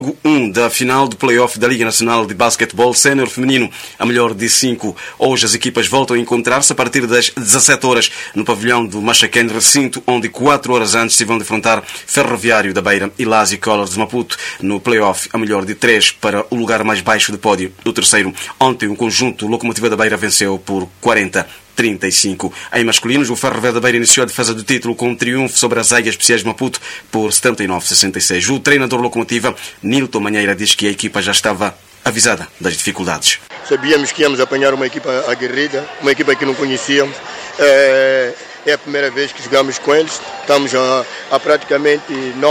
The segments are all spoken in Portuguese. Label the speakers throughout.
Speaker 1: Jogo 1 da final do play-off da Liga Nacional de Basquetebol Sénior Feminino, a melhor de 5. Hoje as equipas voltam a encontrar-se a partir das 17 horas no pavilhão do Machaquén, recinto onde 4 horas antes se vão defrontar Ferroviário da Beira e Lazy Colors de Maputo no play-off, a melhor de 3 para o lugar mais baixo do pódio. No terceiro, ontem o conjunto Locomotiva da Beira venceu por 40-35. Em masculinos, o Ferroviário da Beira iniciou a defesa do título com um triunfo sobre as Águias Especiais de Maputo por 79-66. O treinador Locomotiva, Nilton Manheira, diz que a equipa já estava avisada das dificuldades.
Speaker 2: Sabíamos que íamos apanhar uma equipa aguerrida, uma equipa que não conhecíamos. É a primeira vez que jogamos com eles. Estamos há praticamente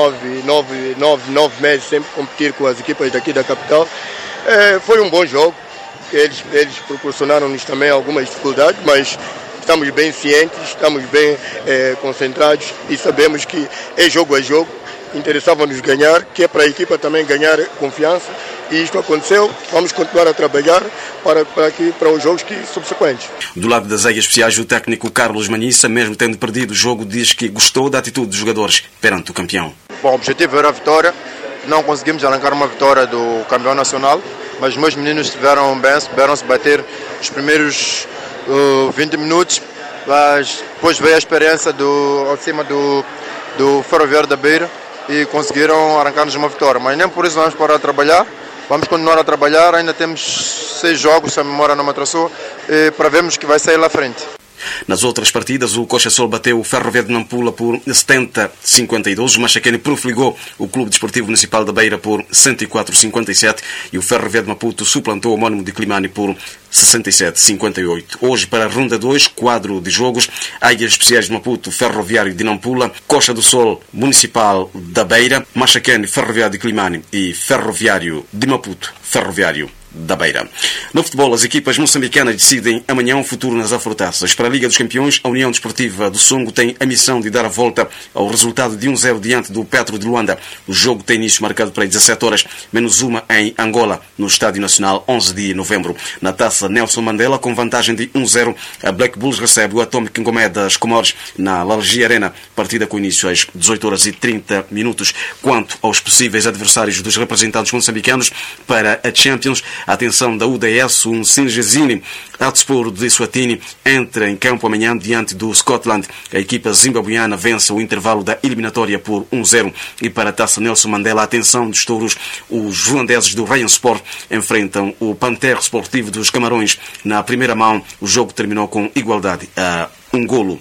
Speaker 2: 9 meses sempre a competir com as equipas daqui da capital. Foi um bom jogo. Eles proporcionaram-nos também algumas dificuldades, mas estamos bem cientes, estamos bem concentrados e sabemos que é jogo a jogo. Interessava-nos ganhar, que é para a equipa também ganhar confiança, e isto aconteceu. Vamos continuar a trabalhar para os jogos subsequentes.
Speaker 1: Do lado das Águias Especiais, o técnico Carlos Manissa, mesmo tendo perdido o jogo, diz que gostou da atitude dos jogadores perante o campeão.
Speaker 3: Bom, o objetivo era a vitória. Não conseguimos arrancar uma vitória do campeão nacional, mas os meus meninos estiveram bem, souberam-se bater os primeiros 20 minutos, mas depois veio a experiência acima do Ferroviário da Beira e conseguiram arrancar-nos uma vitória. Mas nem por isso vamos parar de trabalhar, vamos continuar a trabalhar. Ainda temos 6 jogos, se a memória não me atrasou, para vermos que vai sair lá frente.
Speaker 1: Nas outras partidas, o Coxa Sol bateu o Ferroviário de Nampula por 70-52, o Machaquén profligou o Clube Desportivo Municipal da Beira por 104-57 e o Ferroviário de Maputo suplantou o homónimo de Climane por 67-58. Hoje, para a Ronda 2, quadro de jogos: Águias Especiais de Maputo, Ferroviário de Nampula, Coxa do Sol Municipal da Beira, Machaquén, Ferroviário de Climane e Ferroviário de Maputo, Ferroviário da Beira. No futebol, as equipas moçambicanas decidem amanhã o futuro nas afrotaças. Para a Liga dos Campeões, a União Desportiva do Songo tem a missão de dar a volta ao resultado de 1-0 diante do Petro de Luanda. O jogo tem início marcado para as 17 horas, menos uma em Angola, no Estádio Nacional, 11 de novembro. Na taça Nelson Mandela, com vantagem de 1-0, a Black Bulls recebe o Atomic Ngomé das Comores na Lalgi Arena, partida com início às 18 horas e 30 minutos. Quanto aos possíveis adversários dos representantes moçambicanos para a Champions, a atenção da UDS, um Singezini, Hotspur de Eswatini, entra em campo amanhã diante do Scotland. A equipa zimbabuiana vence o intervalo da eliminatória por 1-0. E para a taça Nelson Mandela, a atenção dos touros, os ruandeses do Ryan Sport enfrentam o Panther Sportivo dos Camarões. Na primeira mão, o jogo terminou com igualdade a 1 golo.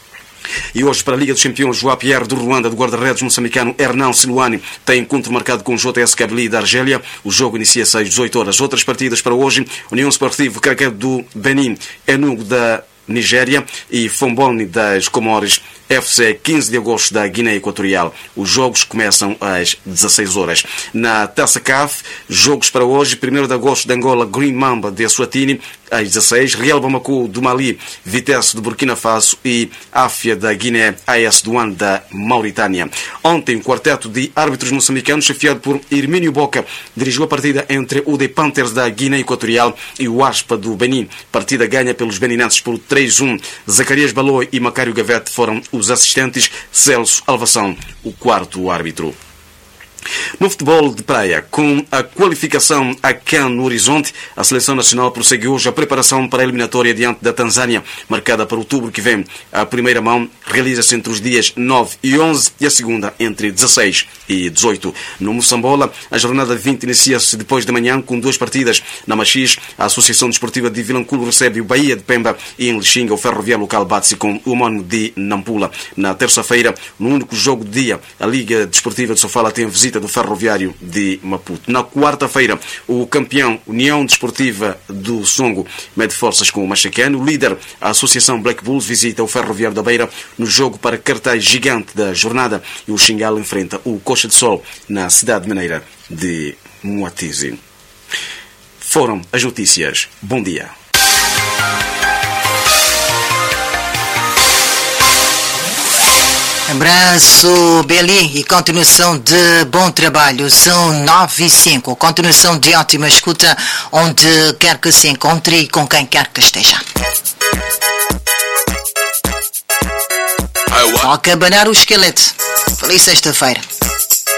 Speaker 1: E hoje, para a Liga dos Campeões, João Pierre do Ruanda, do guarda-redes moçambicano Hernan Siluani, tem encontro marcado com o JS Kabylie da Argélia. O jogo inicia-se às 18 horas. Outras partidas para hoje: União Sportiva Craquete do Benin, Enugu da Nigéria e Fomboni das Comores, FC 15 de agosto da Guiné Equatorial. Os jogos começam às 16 horas. Na Taça CAF, jogos para hoje: 1º de agosto de Angola, Green Mamba de Eswatini, às 16, Real Bamako do Mali, Vitesse do Burkina Faso e Áfia da Guiné, AS Douane da Mauritânia. Ontem, o quarteto de árbitros moçambicanos, chefiado por Hermínio Boca, dirigiu a partida entre o The Panthers da Guiné Equatorial e o Aspa do Benin. Partida ganha pelos beninenses por 3-1. Zacarias Baloi e Macário Gavete foram os assistentes, Celso Alvação, o quarto árbitro. No futebol de praia, com a qualificação a CAN no horizonte, a Seleção Nacional prossegue hoje a preparação para a eliminatória diante da Tanzânia, marcada para outubro que vem. A primeira mão realiza-se entre os dias 9 e 11 e a segunda entre 16 e 18. No Moçambola, a jornada 20 inicia-se depois da manhã com 2 partidas. Na Machis, a Associação Desportiva de Vilanculo recebe o Bahia de Pemba e em Lixinga o Ferroviário Local bate-se com o homónimo de Nampula. Na terça-feira, no único jogo do dia, a Liga Desportiva de Sofala tem a visita do Ferroviário de Maputo. Na quarta-feira, o campeão União Desportiva do Songo mede forças com o Machaquén. O líder, a Associação Black Bulls, visita o Ferroviário da Beira no jogo para cartaz gigante da jornada e o Xingal enfrenta o Coxa de Sol na cidade mineira de Moatize. Foram as notícias. Bom dia.
Speaker 4: Abraço, Beli, e continuação de bom trabalho. São 9h05. Continuação de ótima escuta, onde quer que se encontre e com quem quer que esteja. Toca abanar o esqueleto. Feliz sexta-feira.